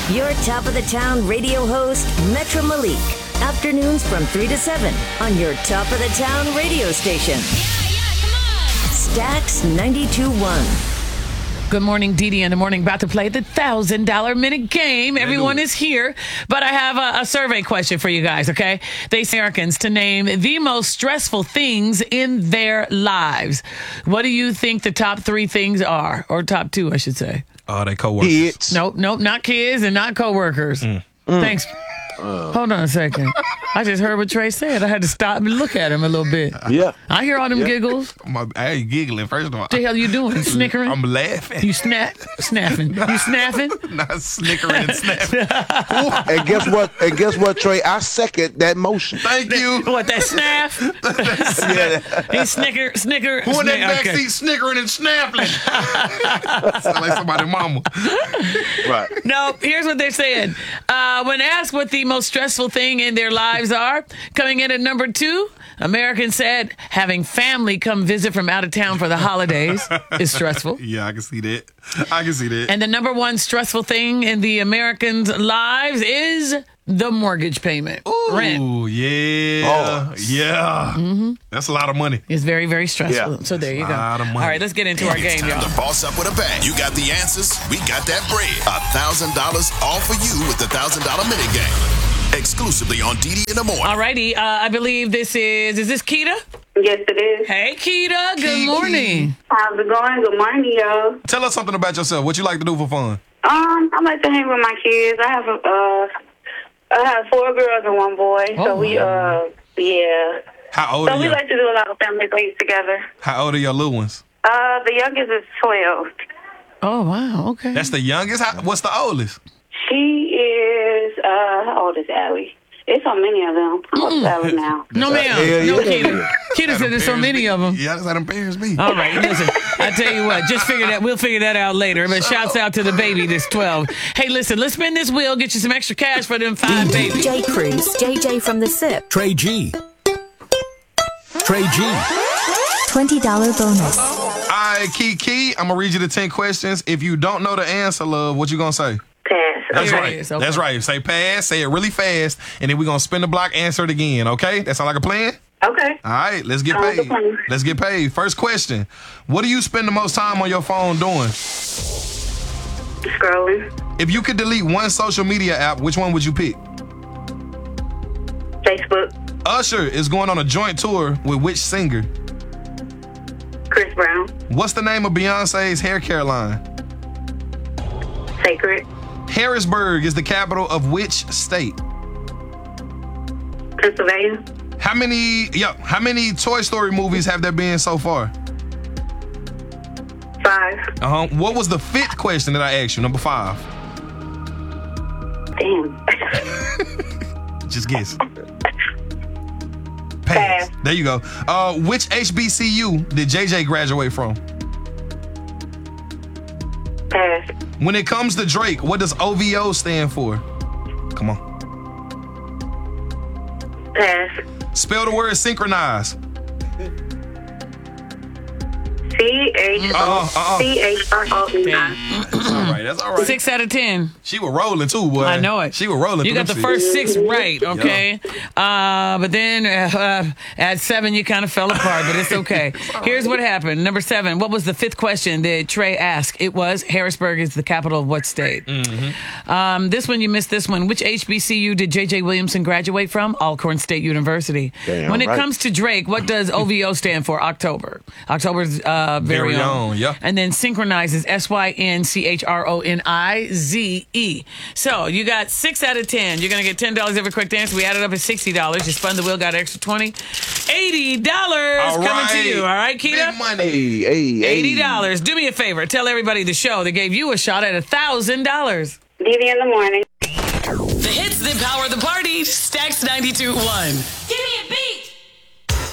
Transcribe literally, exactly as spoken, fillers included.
Your top of the town radio host, Metro Malik. Afternoons from three to seven on your top of the town radio station. Yeah, yeah, come on. Stax ninety-two point one. Good morning, Dee Dee in the morning. About to play the one thousand dollars minute game. Everyone is here, but I have a, a survey question for you guys, okay? They say Americans to name the most stressful things in their lives. What do you think the top three things are? Or top two, I should say. Oh, they coworkers. Kids. Nope, nope, not kids and not coworkers. Mm. Thanks. Uh, Hold on a second. I just heard what Trey said. I had to stop and look at him a little bit. Yeah. I hear all them yeah. giggles. My, I ain't giggling, first of all. What the hell you doing? Snickering? I'm laughing. You snap, snapping. You snapping? Not snickering and snapping. And guess what? And guess what, Trey? I second that motion. Thank you. What, that snap? Yeah. He snicker, snicker. Who in that snick- backseat okay. snickering and snapping? Sound like somebody's mama. Right. No, here's what they're saying. Uh, when asked what the most stressful thing in their lives are, coming in at number two, Americans said having family come visit from out of town for the holidays is stressful. Yeah, I can see that. I can see that. And the number one stressful thing in the Americans' lives is the mortgage payment. Ooh, Rent. yeah. Oh. Yeah. Mm-hmm. That's a lot of money. It's very, very stressful. Yeah. So there you go. Lot of money. All right, let's get into our game, Time y'all. to boss up with a bang. You got the answers. We got that bread. A thousand dollars all for you with the thousand dollar minute game. Exclusively on D D in the morning. All righty. Uh, I believe this is, is this Keita? Yes, it is. Hey, Keita. Good Kiki. morning. How's it going? Good morning, y'all. Tell us something about yourself. What you like to do for fun? Um, I like to hang with my kids. I have a, uh, I have four girls and one boy. Oh, so we, uh, yeah. How old So are we you? like to do a lot of family things together. How old are your little ones? Uh, the youngest is twelve. Oh, wow. Okay. That's the youngest? How, what's the oldest? She is, uh, how old is Allie? It's so many of them. I'm Mm. upset now. No, ma'am. Yeah, No, yeah. Keita. Keita said there's so many of them. Yeah, that's how them parents be. All right, listen. I tell you what, just figure that. We'll figure that out later. But shouts out to the baby that's twelve. Hey, listen, let's spin this wheel. Get you some extra cash for them five babies. J. Cruz, J J from the S I P. Trey G. Trey G. twenty dollars bonus. All right, Kiki, I'm going to read you the ten questions. If you don't know the answer, love, what you going to say? Pass. That's Here it right. is, okay. That's right. Say pass, say it really fast, and then we're going to spin the block, answer it again, okay? That sound like a plan? Okay. All right, let's get Sounds like a paid. plan. Let's get paid. First question. What do you spend the most time on your phone doing? Scrolling. If you could delete one social media app, which one would you pick? Facebook. Usher is going on a joint tour with which singer? Chris Brown. What's the name of Beyonce's hair care line? Sacred. Harrisburg is the capital of which state? Pennsylvania. How many, yeah, how many Toy Story movies have there been so far? Five. Uh-huh. What was the fifth question that I asked you? Number five. Damn. Just guess. Pass. Pass. There you go. Uh, which H B C U did J J graduate from? Pass. When it comes to Drake, what does O V O stand for? Come on. Pass. Spell the word synchronize. C H Uh-uh, O uh-uh. C H R O N I. That's all right. That's all right. Six out of ten. She was rolling too, boy. I know it. She was rolling. You through got the them first shit. six right, okay? Uh, but then uh, at seven, you kind of fell apart, but it's okay. Here's what happened. Number seven, what was the fifth question that Trey asked? It was Harrisburg is the capital of what state? Mm-hmm. Um, this one, you missed this one. Which H B C U did J J Williamson graduate from? Alcorn State University. Damn when it right. comes to Drake, what does O V O stand for? October. October's uh, very, Very own. own, yeah. And then synchronize is S Y N C H R O N I Z E. So you got six out of ten. You're going to get ten dollars every quick dance. We added up at sixty dollars. You spun the wheel, got an extra twenty. eighty dollars All coming to right. you. All right, Keita? Big money. Hey, hey, hey. eighty dollars. Do me a favor. Tell everybody the show that gave you a shot at one thousand dollars. D D in the morning. The hits that power the party. Stax ninety-two point one. Give me